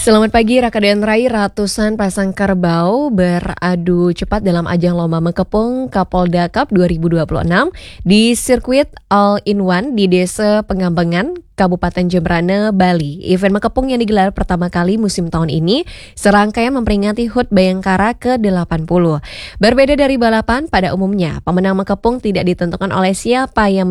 Selamat pagi, Raka dan Rai. Ratusan pasang kerbau beradu cepat dalam ajang lomba mengepung Kapolda Cup 2026 di sirkuit All-in-One di Desa Pengambangan, Kabupaten Jembrana, Bali. Event mengepung yang digelar pertama kali musim tahun ini serangkaian memperingati HUT Bayangkara ke-80. Berbeda dari balapan pada umumnya, pemenang mengepung tidak ditentukan oleh siapa yang